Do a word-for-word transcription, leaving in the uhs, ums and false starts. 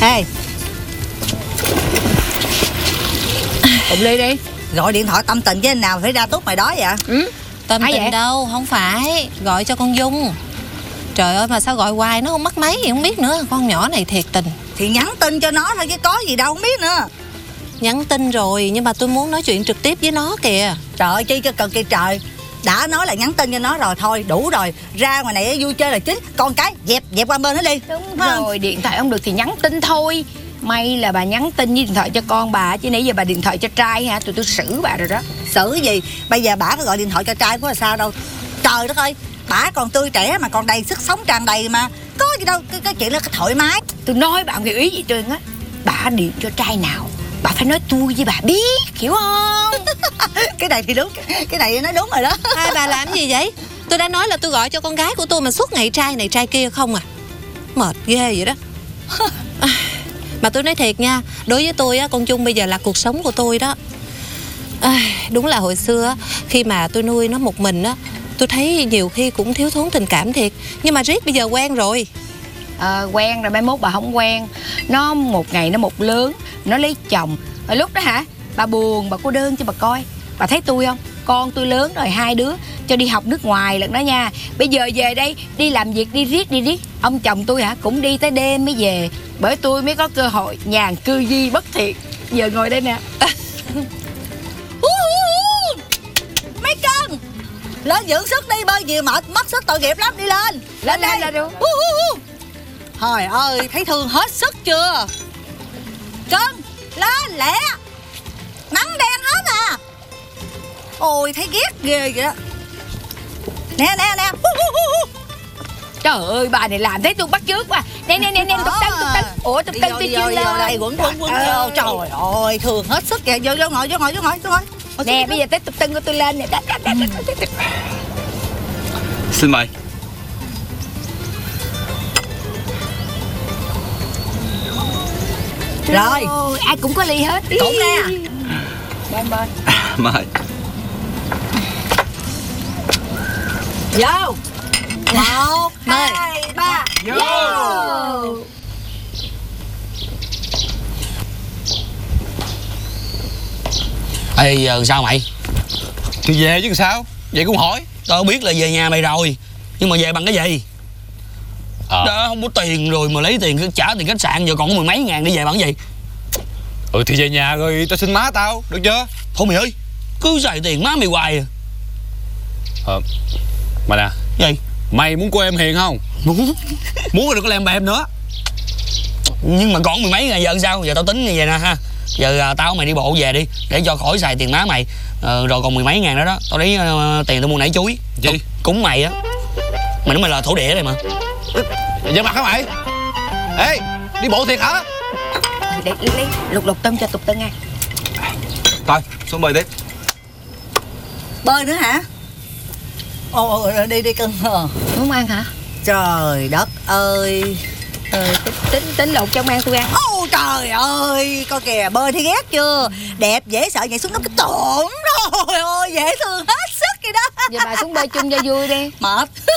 Ê, Cùng ly đi. gọi điện thoại tâm tình với anh nào phải ra tốt mày đó vậy? Ừ. Tâm Ai tình vậy? đâu, không phải. Gọi cho con Dung. Trời ơi mà sao gọi hoài nó không bắt máy gì không biết nữa. Con nhỏ này thiệt tình. Thì nhắn tin cho nó thôi chứ có gì đâu không biết nữa. Nhắn tin rồi nhưng mà tôi muốn nói chuyện trực tiếp với nó kìa. Trời ơi, chi cho cực kỳ trời. Đã nói là nhắn tin cho nó rồi, thôi đủ rồi. Ra ngoài này vui chơi là chính. Con cái dẹp dẹp qua bên nó đi. Đúng không? rồi, điện thoại không được thì nhắn tin thôi. May là bà nhắn tin với điện thoại cho con bà, chứ nãy giờ bà điện thoại cho trai hả? Tụi tôi xử bà rồi đó. Xử gì? Bây giờ bả có gọi điện thoại cho trai có là sao đâu. Trời đất ơi, bả còn tươi trẻ mà còn đầy sức sống tràn đầy mà. Có gì đâu, cái, cái chuyện đó thoải mái. Tôi nói bà hiểu ý gì trơn á. Bà điện cho trai nào bà phải nói tôi với bà biết, hiểu không? Cái này thì đúng, cái này nói đúng rồi đó. Hai bà làm gì vậy? Tôi đã nói là tôi gọi cho con gái của tôi mà suốt ngày trai này trai kia không à. Mệt ghê vậy đó. Mà tôi nói thiệt nha, đối với tôi á, con Chung bây giờ là cuộc sống của tôi đó. À, đúng là hồi xưa á, khi mà tôi nuôi nó một mình á, tôi thấy nhiều khi cũng thiếu thốn tình cảm thiệt. Nhưng mà riết bây giờ quen rồi. Ờ, quen rồi mai mốt bà không quen. Nó một ngày nó một lớn, nó lấy chồng. Rồi lúc đó hả, bà buồn, bà cô đơn cho bà coi. Bà thấy tôi không? Con tôi lớn rồi, hai đứa cho đi học nước ngoài lận đó nha. Bây giờ về đây đi làm việc đi riết đi riết. Ông chồng tôi hả cũng đi tới đêm mới về. Bởi tôi mới có cơ hội nhàn cư di bất thiện. Giờ ngồi đây nè. Mấy con lên dưỡng sức đi, bơi gì mệt mất sức tội nghiệp lắm, đi lên. Lên lên đây. lên luôn. Trời ơi, thấy thương hết sức chưa? Cân lên lẹ, nắng đen hết à. Ôi thấy ghét ghê vậy đó. Nè nè nè. Trời ơi bà này làm thấy tôi bắt chước quá. Nè nè nè nè, tục tân tục tân. Ủa tục Đi tân vô, tôi đi chưa vô, đi lên. vô đây quẩn quẩn quẩn vô. Trời ơi thương hết sức kìa. Vô vô ngồi vô ngồi vô ngồi vô ngồi. Nè bây giờ tới tục tân của tôi lên nè. Xin mời. Rồi Ôi, ai cũng có ly hết. cũng nè. Bên bên. Mời. Vô. Một hai ba. Vô. Ê giờ sao mày? Thì về chứ sao? Vậy cũng hỏi. Tao biết là về nhà mày rồi, nhưng mà về bằng cái gì? Ờ Đó không có tiền rồi mà lấy tiền trả tiền khách sạn, giờ còn có mười mấy ngàn đi về bằng cái gì? Ừ thì về nhà rồi tao xin má tao, được chưa? Thôi mày ơi, cứ xài tiền má mày hoài à. Ờ Mà nè, Gì? mày muốn cô em Hiền không? Muốn. Muốn rồi đừng có làm bèm nữa. Nhưng mà còn mười mấy ngàn giờ sao? Giờ tao tính như vậy nè ha. Giờ à, tao mày đi bộ về đi, để cho khỏi xài tiền má mày. Ờ, rồi còn mười mấy ngàn đó đó, tao lấy uh, tiền tao mua nảy chuối. Gì? Tao cúng mày á. Mày nói mày là thổ địa đây mà. Giật mặt hả mày? Ê, đi bộ thiệt hả? Để lấy lục lục tâm cho tục tân nha. Thôi, xuống bơi tiếp. Bơi nữa hả? Ồ đi đi cưng. Ờ. Muốn ăn hả? Trời đất ơi. Ờ, tính, tính tính lục cho mang tôi ăn. Ôi trời ơi, coi kìa, bơi thì ghét chưa? Đẹp dễ sợ nhảy xuống nó cái tổn rồi ôi, dễ thương hết sức vậy đó. Giờ bà xuống bơi chung cho vui đi. Mệt.